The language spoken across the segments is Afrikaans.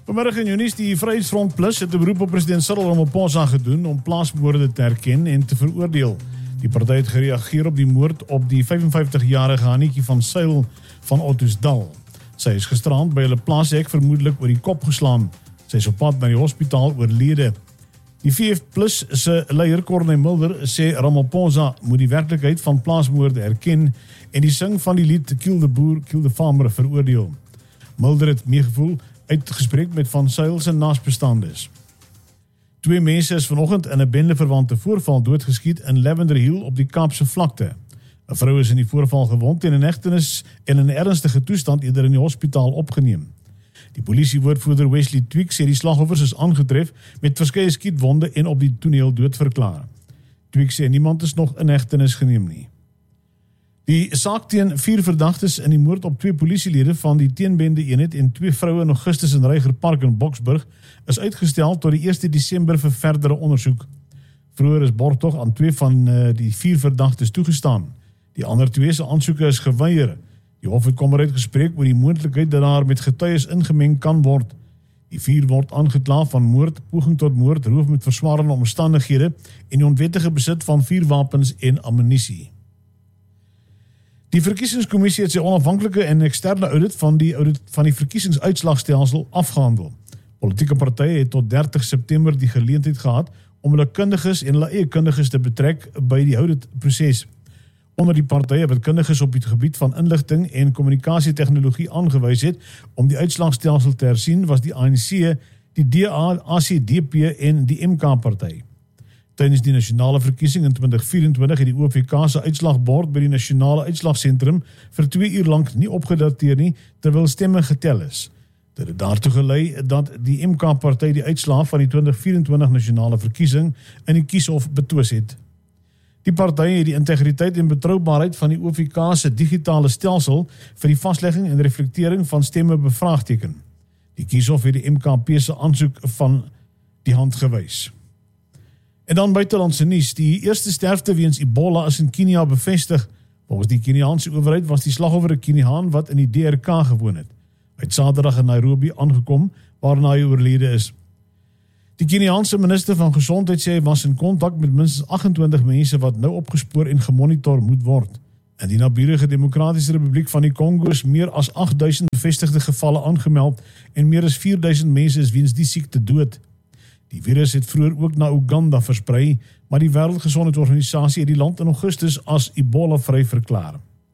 Vanmiddag in Junis, die Vryheidsfront Plus het 'n beroep op president Cyril Ramaphosa gedoen om plaasmoorde te erken en te veroordeel. Die party het gereageer op die moord op die 55-jarige Hannetjie van Sail van Ottosdal. Sy is gisterand by hulle plaashek vermoedelik oor die kop geslaan. Sy is op pad na die hospitaal oorlede. Die VF Plus se leier Corne Mulder sê Ramaphosa moet die werklikheid van plaasmoorde erken en die sing van die lied Kill the Boer, Kill the Farmer veroordeel. Mulder het meegevoel uitgespreek met Van Sail se naasbestandes. 2 mense is vanoggend in 'n bendeverwante voorval doodgeskiet in Lavender Hill op die Kaapse vlakte. 'n Vrou is in die voorval gewond en in hegtenis en in 'n ernstige toestand eerder in die hospitaal opgeneem. Die polisiewoordvoerder Wesley Tweek sê die slagoffers is aangetref met verskeie skietwonde en op die toneel doodverklaar. Tweek sê niemand is nog in hegtenis geneem nie. Die saak teen 4 verdagtes in die moord op 2 polisielede van die teenbende eenheid en 2 vroue in Augustus in Reiger Park in Boksburg is uitgestel tot die 1 Desember vir verdere ondersoek. Vroeger is borgtog aan 2 van die 4 verdagtes toegestaan. Die ander 2 se aansoeke is geweier. Die hof het kommerheid gespreek oor die moontlikheid dat daar met getuies ingemeng kan word. Die 4 word aangekla van moord, poging tot moord, roof met verswaarende omstandighede en die onwettige besit van vuurwapens en ammunisie. Die verkiesingskommissie het sy onafhanklike en eksterne audit van die verkiesingsuitslagstelsel afgehandel. Politieke partye het tot 30 September die geleentheid gehad om hulle kundiges en hulle eie kundiges te betrek by die auditproses. Onder die partye wat kundiges op die gebied van inligting en kommunikasietegnologie aangewys het om die uitslagstelsel te hersien was die ANC, die DA, ACDP en die MK-party. Tydens die nasionale verkiesing in 2024 het die OFK se uitslagbord by die nasionale uitslagsentrum vir 2 uur lank nie opgedateer nie terwyl stemme getel is. Dit het daartoe gelei dat die MK-party die uitslae van die 2024 nasionale verkiesing in die kieshof betwis het. Die party het die integriteit en betroubaarheid van die OFK se digitale stelsel vir die vaslegging en reflektering van stemme bevraagteken. Die kieshof het die MKP se aansoek van die hand gewys. En dan buitelandse nuus, die eerste sterfte weens Ebola is in Kenia bevestig. Volgens die Keniaanse owerheid was die slagoffer 'n Keniaan wat in die DRK gewoon het. Hy het Saterdag in Nairobi aangekom, waarna hy oorlede is. Die Keniaanse minister van Gesondheid sê hy was in kontak met minstens 28 mense wat nou opgespoor en gemonitor moet word. In die naburige Demokratiese Republiek van die Kongo is meer as 8000 bevestigde gevalle aangemeld en meer as 4000 mense is weens die siekte dood. Die virus het vroeër ook na Uganda versprei, maar die Wêreldgesondheidsorganisasie het die land in Augustus as Ebola-vry verklaar.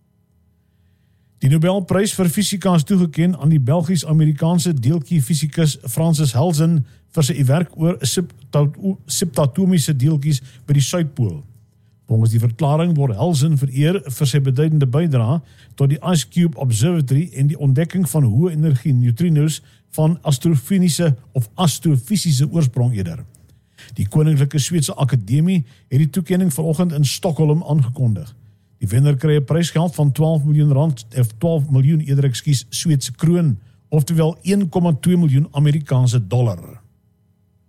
Die Nobelprys vir fisika is toegeken aan die Belgisch-Amerikaanse deeltjie-fisikus Francis Halzen vir sy werk oor subatomiese deeltjies by die Suidpool. Volgens die verklaring word Halzen vereer vir sy beduidende bydrae tot die Ice Cube Observatory en die ontdekking van hoë energie neutrinos van astrofisiese oorsprong eerder. Die Koninklike Sweedse Akademie het die toekenning vanoggend in Stockholm aangekondig. Die wenner kry 'n prysgeld van 12 miljoen rand, of 12 miljoen Sweedse kroon, oftewel 1,2 miljoen Amerikaanse dollar.